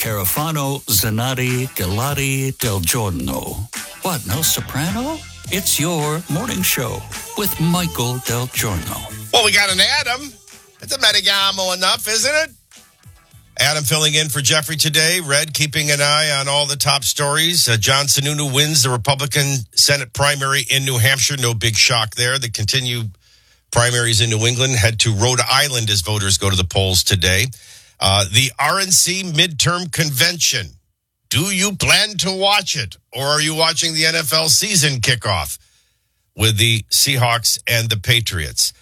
Carafano, Zanatti, Galati, Del Giorno. What, no soprano? It's your morning show with Michael Del Giorno. Well, we got an Adam. It's a medigamo enough, isn't it? Adam filling in for Jeffrey today. Red keeping an eye on all the top stories. John Sununu wins the Republican Senate primary in New Hampshire. No big shock there. The continued primaries in New England head to Rhode Island as voters go to the polls today. The RNC midterm convention. Do you plan to watch it? Or are you watching the NFL season kickoff with the Seahawks and the Patriots?